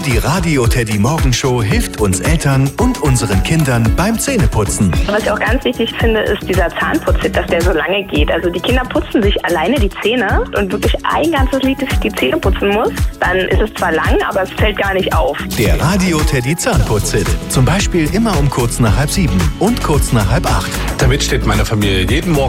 Die Radio Teddy Morgenshow hilft uns Eltern und unseren Kindern beim Zähneputzen. Was ich auch ganz wichtig finde, ist dieser Zahnputztipp, dass der so lange geht. Also die Kinder putzen sich alleine die Zähne und wirklich ein ganzes Lied, das die Zähne putzen muss. Dann ist es zwar lang, aber es fällt gar nicht auf. Der Radio Teddy Zahnputzhit. Zum Beispiel immer um kurz nach 6:30 und kurz nach 7:30. Damit steht meine Familie jeden Morgen